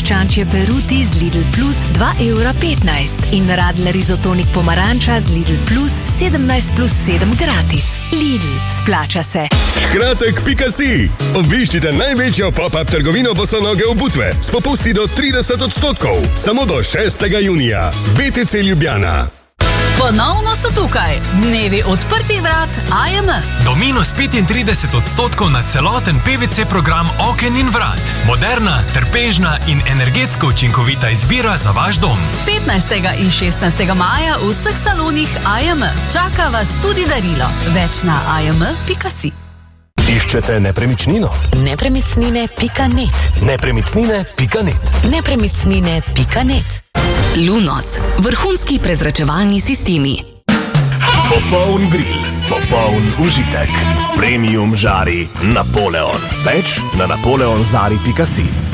piščančje peruti z Lidl Plus 2,15 € in Radler izotonik pomaranča z Lidl Plus 17+7 gratis. Lidl, splača se. Škratek.si. Obiščite največjo pop-up trgovino bosonoge obutve s popusti do 30%. Samo do 6. junija. BTC Ljubljana. Ponovno so tukaj. Dnevi odprtih vrat AJM. Do minus 35% na celoten PVC program oken in vrat. Moderna, trpežna in energetsko učinkovita izbira za vaš dom. 15. in 16. maja v vseh salonih AJM. Čaka vas tudi darilo. Več na ajm.si. Iščete nepremičnino? Nepremičnine.net. Nepremičnine.net. Nepremičnine.net. Lunos, vrhunski prezračevalni sistemi. Popoln grill, popoln užitek. Premium žari Napoleon. Več na napoleonzari.si.